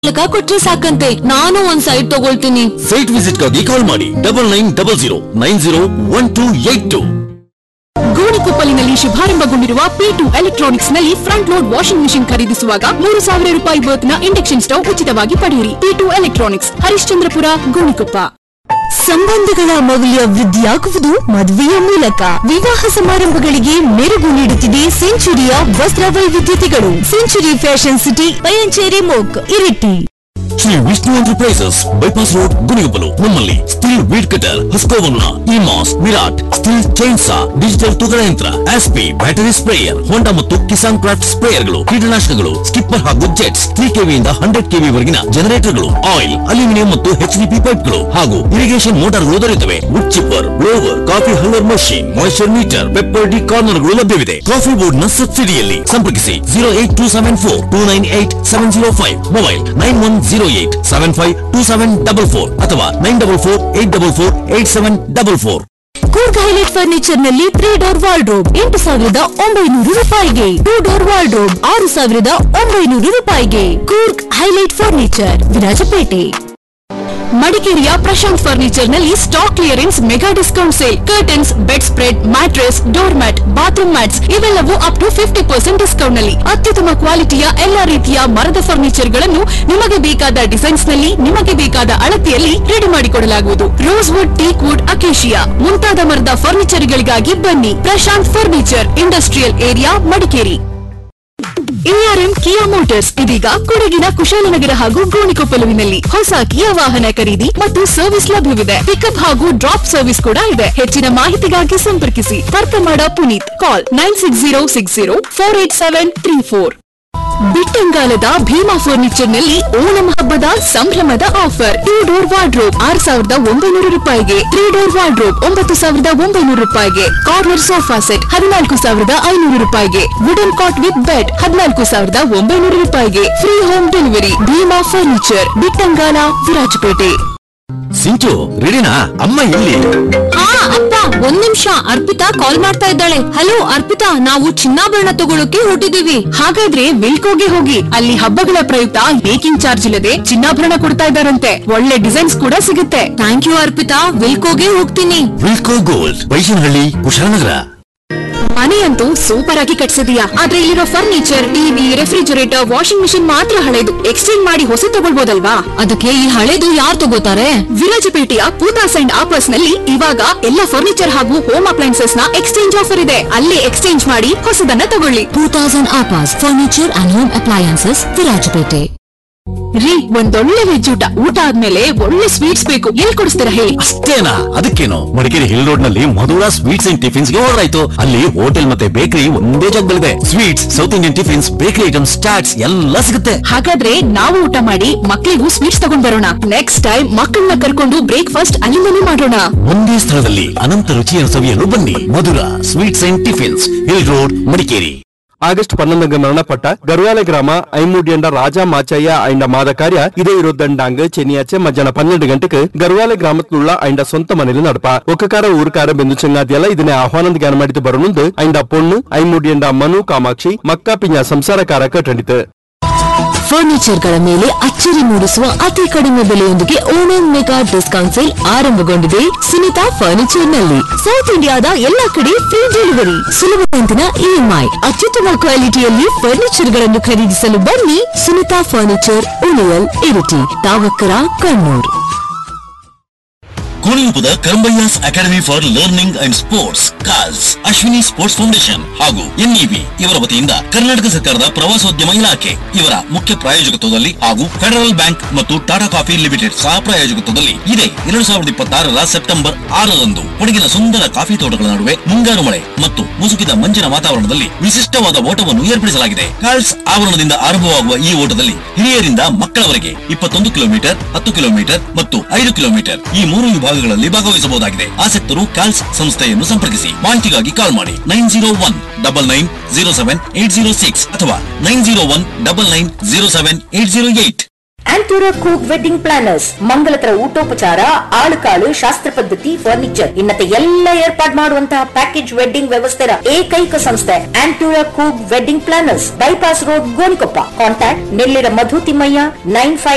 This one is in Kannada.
ಕೊಟ್ರೆ ಸಾಕಂತೆ ನಾನು ಒಂದ್ ಸೈಟ್ ತಗೊಳ್ತೀನಿ. ಸೈಟ್ ವಿಸಿಟ್ ಗಾಗಿ ಕಾಲ್ ಮಾಡಿ 9900901282. ಗೋಣಿಕೊಪ್ಪಲಿನಲ್ಲಿ ಶುಭಾರಂಭಗೊಂಡಿರುವ P2 ಎಲೆಕ್ಟ್ರಾನಿಕ್ಸ್ ನಲ್ಲಿ ಫ್ರಂಟ್ ಲೋಡ್ ವಾಷಿಂಗ್ ಮೆಷಿನ್ ಖರೀದಿಸುವಾಗ 3000 ರೂಪಾಯಿ ವರ್ತ್ನ ಇಂಡಕ್ಷನ್ ಸ್ಟವ್ ಉಚಿತವಾಗಿ ಪಡೆಯಿರಿ. P2 electronics, Harishchandrapura, Gonikoppa. ಸಂಬಂಧಗಳ ಮೌಲ್ಯ ವೃದ್ಧಿಯಾಗುವುದು ಮದುವೆಯ ಮೂಲಕ. ವಿವಾಹ ಸಮಾರಂಭಗಳಿಗೆ ಮೆರುಗು ನೀಡುತ್ತಿದೆ ಸೆಂಚುರಿಯ ವಸ್ತ್ರ ವೈವಿಧ್ಯತೆಗಳು. Century fashion city, Payanchery ಮೋಕ್, Iritty. Shri Vishnu enterprises, bypass road, Gunigoppalu. ನಮ್ಮಲ್ಲಿ still weed cutter, ಹಸ್ಕೋವರ್ನ, ಇಮಾಸ್, Virat, still chainsaw, digital ತೂಕದ ಯಂತ್ರ, ಆಸ್ಪಿ, ಬ್ಯಾಟರಿ ಸ್ಪ್ರೇಯರ್, ಹೋಂಡಾ ಮತ್ತು ಕಿಸಾನ್ ಕ್ರಾಫ್ಟ್ ಸ್ಪ್ರೇಯರ್ಗಳು, ಕೀಟನಾಶಕಗಳು, ಸ್ಕಿಪ್ಪರ್ ಹಾಗೂ ಜೆಟ್ಸ್, 3 kV ಇಂದ 100 kV ವರೆಗಿನ ಜನರೇಟರ್ಗಳು, ಆಯಿಲ್, ಅಲ್ಯೂಮಿನಿಯಂ ಮತ್ತು HDP ಪೈಪ್ಗಳು ಹಾಗೂ ಇರಿಗೇಷನ್ ಮೋಟಾರ್ಗಳು ದೊರೆಯುತ್ತವೆ. Wood chipper, blower, coffee huller machine, moisture metre, pepper D ಕಾರ್ನರ್ಗಳು ಲಭ್ಯವಿದೆ. ಕಾಫಿ ಬೋರ್ಡ್ ನ ಸಬ್ಸಿಡಿಯಲ್ಲಿ. ಸಂಪರ್ಕಿಸಿ 08274298705, ಮೊಬೈಲ್ 9108752744 ಅಥವಾ 9448448744. ಕೂರ್ಗ್ ಹೈಲೈಟ್ ಫರ್ನಿಚರ್ ನಲ್ಲಿ 3 ಡೋರ್ ವಾರ್ಡ್ರೋಬ್ 8900 ರೂಪಾಯಿಗೆ, 2 ಡೋರ್ ವಾರ್ಡ್ರೋಬ್ 6900 ರೂಪಾಯಿಗೆ. Coorg highlight furniture, Virajpet. ಮಡಿಕೇರಿಯ ಪ್ರಶಾಂತ್ ಫರ್ನಿಚರ್ ನಲ್ಲಿ stock clearance mega discount sale. Curtains, bed spread, mattress, door mat, bathroom mats ಇವೆಲ್ಲವೂ ಅಪ್ ಟು 50% ಡಿಸ್ಕೌಂಟ್ ನಲ್ಲಿ. ಅತ್ಯುತ್ತಮ ಕ್ವಾಲಿಟಿಯ ಎಲ್ಲಾ ರೀತಿಯ ಮರದ ಫರ್ನಿಚರ್ ಗಳನ್ನು ನಿಮಗೆ ಬೇಕಾದ ಡಿಸೈನ್ಸ್ ನಲ್ಲಿ, ನಿಮಗೆ ಬೇಕಾದ ಅಳತೆಯಲ್ಲಿ ರೆಡಿ ಮಾಡಿಕೊಡಲಾಗುವುದು. Rose wood, teak wood, acacia ಮುಂತಾದ ಮರದ ಫರ್ನಿಚರ್ ಗಳಿಗಾಗಿ ಬನ್ನಿ. Prashant furniture, industrial area, Madikeri. ARM ಕಿಯಾ ಮೋಟಾರ್ಸ್ ಇದೀಗ ಕೊಡಗಿನ ಕುಶಾಲನಗರ ಹಾಗೂ ಗೋಣಿಕೊಪ್ಪಲುವಿನಲ್ಲಿ ಹೊಸ ಕಿಯಾ ವಾಹನ ಖರೀದಿ ಮತ್ತು ಸರ್ವಿಸ್ ಲಭ್ಯವಿದೆ. ಪಿಕಪ್ ಹಾಗೂ ಡ್ರಾಪ್ ಸರ್ವಿಸ್ ಕೂಡ ಇದೆ. ಹೆಚ್ಚಿನ ಮಾಹಿತಿಗಾಗಿ ಸಂಪರ್ಕಿಸಿ ತರ್ಕಮಾಡ ಪುನೀತ್. ಕಾಲ್ 9606048734. ಬಿಟ್ಟಂಗಾಲದ ಭೀಮಾ ಫರ್ನಿಚರ್ ನಲ್ಲಿ ಓಣಂ ಹಬ್ಬದ ಸಂಭ್ರಮದ ಆಫರ್. 2 ಡೋರ್ ವಾರ್ಡ್ರೋಬ್ 6900 ರೂಪಾಯಿಗೆ, 3 ಡೋರ್ ವಾರ್ಡ್ರೋಬ್ 9900 ರೂಪಾಯಿಗೆ, ಕಾರ್ನರ್ ಸೋಫಾ ಸೆಟ್ 14500 ರೂಪಾಯಿಗೆ, ವುಡನ್ ಕಾಟ್ ವಿತ್ ಬೆಡ್ 14900 ರೂಪಾಯಿಗೆ. Free home delivery. Bima furniture, Bittangala, Virajpet. ಸಿಂಚು, ರೆಡಿನಾ? ಅಮ್ಮ ಎಲ್ಲಿ? ಹಾ ಅಪ್ಪ, ಒಂದ್ ನಿಮಿಷ. ಅರ್ಪಿತಾ ಕಾಲ್ ಮಾಡ್ತಾ ಇದ್ದಾಳೆ. ಹಲೋ ಅರ್ಪಿತಾ, ನಾವು ಚಿನ್ನಾಭರಣ ತಗೊಳ್ಳೋಕೆ ಹೊರಟಿದೀವಿ. ಹಾಗಾದ್ರೆ ವಿಲ್ಕೋಗೆ ಹೋಗಿ, ಅಲ್ಲಿ ಹಬ್ಬಗಳ ಪ್ರಯುಕ್ತ ಮೇಕಿಂಗ್ ಚಾರ್ಜ್ ಇಲ್ಲದೆ ಚಿನ್ನಾಭರಣ ಕೊಡ್ತಾ ಇದ್ದಾರಂತೆ. ಒಳ್ಳೆ ಡಿಸೈನ್ಸ್ ಕೂಡ ಸಿಗುತ್ತೆ. ಥ್ಯಾಂಕ್ ಯು ಅರ್ಪಿತಾ, ವಿಲ್ಕೋಗೆ ಹೋಗ್ತೀನಿ. ವಿಲ್ಕೋ ಗೋಲ್ಡ್, ಬೈಶನಹಳ್ಳಿ, ಕುಶಾಲನಗರ. ಮನೆಯಂತೂ ಸೂಪರ್ ಆಗಿ ಕಟ್ಸಿದೀಯಾ, ಆದ್ರೆ ಇಲ್ಲಿರೋ furniture, TV, refrigerator, washing machine ಮಾತ್ರ ಹಳೆದು. ಎಕ್ಸ್ಚೇಂಜ್ ಮಾಡಿ ಹೊಸ ತಗೊಳ್ಬೋದಲ್ವಾ? ಅದಕ್ಕೆ ಈ ಹಳೇದು ಯಾರು ತಗೋತಾರೆ? ವಿರಾಜಪೇಟೆಯ ಪೂತಾಸ್ ಅಂಡ್ ಆಪರ್ಸ್ ನಲ್ಲಿ ಇವಾಗ ಎಲ್ಲ ಫರ್ನಿಚರ್ ಹಾಗೂ ಹೋಮ್ ಅಪ್ಲೈನ್ಸಸ್ ನ ಎಕ್ಸ್ಚೇಂಜ್ ಆಫರ್ ಇದೆ. ಅಲ್ಲೇ ಎಕ್ಸ್ಚೇಂಜ್ ಮಾಡಿ ಹೊಸದನ್ನ ತಗೊಳ್ಳಿ. 2000 ಆಪಾಸ್ furniture and home appliances, Virajpet. ರೀ, ಒಂದೊಳ್ಳೆ ವೆಜ್ ಊಟ ಆದ್ಮೇಲೆ ಒಳ್ಳೆ ಸ್ವೀಟ್ಸ್ ಬೇಕು. ಎಲ್ಲಿ ಕೊಡಿಸ್ತೀರಾ ಹೇಳಿ? ಅಷ್ಟೇನಾ? ಅದಕ್ಕೇನು, ಮಡಿಕೇರಿ ಹಿಲ್ ರೋಡ್ ನಲ್ಲಿ ಮಧುರಾ ಸ್ವೀಟ್ಸ್ ಅಂಡ್ ಟಿಫಿನ್ಸ್ ಗೆ ಹೋದ್ರೆ ಆಯ್ತು. ಅಲ್ಲಿ ಹೋಟೆಲ್ ಮತ್ತೆ ಬೇಕರಿ ಒಂದೇ ಜಾಗದಲ್ಲಿದೆ. Sweets, south Indian tiffins, bakery items, chaats ಎಲ್ಲ ಸಿಗುತ್ತೆ. ಹಾಗಾದ್ರೆ ನಾವು ಊಟ ಮಾಡಿ ಮಕ್ಕಳಿಗೂ ಸ್ವೀಟ್ಸ್ ತಗೊಂಡ್ ಬರೋಣ. ನೆಕ್ಸ್ಟ್ ಟೈಮ್ ಮಕ್ಕಳನ್ನ ಕರ್ಕೊಂಡು ಬ್ರೇಕ್ಫಾಸ್ಟ್ ಅಲ್ಲಿಂದನೇ ಮಾಡೋಣ. ಒಂದೇ ಸ್ಥಳದಲ್ಲಿ ಅನಂತ ರುಚಿಯನ್ನು ಸವಿಯಲು ಬನ್ನಿ. Madhura sweets and tiffins, hill road, Madikeri. August 11 ಮರಣಪಟ್ಟ Garvale ಗ್ರಾಮ ಐಮೂಡಿಯಂಡ ರಾಜ ಮಾಚಯ್ಯ ಐಂಡ ಮಾದ ಕಾರ್ಯ ಇದೇ ಇರೋದಂಡಾಂಗ್ ಚೆನ್ನಿಯಾಚೆ ಮಧ್ಯಾಹ್ನ 12 ಗಂಟೆಗೆ ಗರ್ವಾಲೆ ಗ್ರಾಮത്തിലുള്ള ಐಂಡ ಸ್ವಂತ ಮನೆಯಲ್ಲಿ നടപ്പ ಒಕ್ಕಕಾರ ಊರುಕಾರ ಬೆಂದು ಚೆಂಗಾದಿಯಲ್ಲ ಇದನ್ನೇ ಆಹ್ವಾನದ ಜ್ಞಾನ ಮಾಡಿತು ಬರನುಂದು ಐಂಡ ಪೊಣ್ಣು ಐಮೂಡಿಯಂಡ ಮನು ಕಾಮಾಕ್ಷಿ ಮಕ್ಕಾ ಪಿಂಜ ಸಂಸಾರಕಾರ ಕಟ್ಟಂಡಿತು. ಫರ್ನಿಚರ್ಗಳ ಮೇಲೆ ಅಚ್ಚರಿ ಮೂಡಿಸುವ ಅತಿ ಕಡಿಮೆ ಬೆಲೆಯೊಂದಿಗೆ ಓಣಂ ಮೆಗಾ ಡಿಸ್ಕೌಂಟ್ ಸೇಲ್ ಆರಂಭಗೊಂಡಿದೆ ಸುನಿತಾ ಫರ್ನಿಚರ್ ನಲ್ಲಿ. ಸೌತ್ ಇಂಡಿಯಾದ ಎಲ್ಲಾ ಕಡೆ ಫ್ರೀ ಡೆಲಿವರಿ, ಸುಲಭ ಕಂತಿನ EMI, ಅತ್ಯುತ್ತಮ ಕ್ವಾಲಿಟಿಯಲ್ಲಿ ಫರ್ನಿಚರ್ ಗಳನ್ನು ಖರೀದಿಸಲು ಬನ್ನಿ. Sunita furniture, ಉಳಿಯಲ್, Iritty, Thavakkara, Kannur. ಕುಣಿಯುಪದ Karambayya's academy for learning and sports, calls, Ashwini sports foundation ಹಾಗೂ NEB ಇವರ ವತಿಯಿಂದ ಕರ್ನಾಟಕ ಸರ್ಕಾರದ ಪ್ರವಾಸೋದ್ಯಮ ಇಲಾಖೆ ಇವರ ಮುಖ್ಯ ಪ್ರಾಯೋಜಕತ್ವದಲ್ಲಿ ಹಾಗೂ ಫೆಡರಲ್ ಬ್ಯಾಂಕ್ ಮತ್ತು ಟಾಟಾ ಕಾಫಿ ಲಿಮಿಟೆಡ್ ಸಹ ಪ್ರಾಯೋಜಕತ್ವದಲ್ಲಿ ಇದೇ 2026 ಸೆಪ್ಟೆಂಬರ್ 6ರಂದು ಕೊಡಗಿನ ಸುಂದರ ಕಾಫಿ ತೋಟಗಳ ನಡುವೆ ಮುಂಗಾರು ಮಳೆ ಮತ್ತು ಮುಸುಕಿದ ಮಂಜಿನ ವಾತಾವರಣದಲ್ಲಿ ವಿಶಿಷ್ಟವಾದ ಓಟವನ್ನು ಏರ್ಪಡಿಸಲಾಗಿದೆ. ಕಾಲ್ಸ್ ಆವರಣದಿಂದ ಆರಂಭವಾಗುವ ಈ ಓಟದಲ್ಲಿ ಹಿರಿಯರಿಂದ ಮಕ್ಕಳವರೆಗೆ 21 ಕಿಲೋಮೀಟರ್, 10 ಕಿಲೋಮೀಟರ್ ಮತ್ತು 5 ಕಿಲೋಮೀಟರ್ ಈ 3 ವಿಭಾಗಗಳಲ್ಲಿ ಭಾಗವಹಿಸಬಹುದಾಗಿದೆ. ಆಸಕ್ತರು ಕಾಲ್ಸ್ ಸಂಸ್ಥೆಯನ್ನು ಸಂಪರ್ಕಿಸಿ. ಮಾಹಿತಿಗಾಗಿ ಕಾಲ್ ಮಾಡಿ 9019907806 ಅಥವಾ 9019907808. ಆಂಟೂರ ಕೂಗ್ ವೆಡ್ಡಿಂಗ್ ಪ್ಲಾನರ್ಸ್, ಮಂಗಲತರ ಊಟೋಪಚಾರ, ಆಳುಕಾಳು, ಶಾಸ್ತ್ರ ಪದ್ಧತಿ, ಫರ್ನಿಚರ್ ಇನ್ನತೆ ಎಲ್ಲ ಏರ್ಪಾಡು ಮಾಡುವಂತಹ ಪ್ಯಾಕೇಜ್ ವೆಡ್ಡಿಂಗ್ ವ್ಯವಸ್ಥೆಯ ಏಕೈಕ ಸಂಸ್ಥೆ ಆಂಟೂರ ಕೂಗ್ wedding planners, bypass road, Gonikoppa. Contact Nellira ಮಧು ತಿಮ್ಮಯ್ಯ 95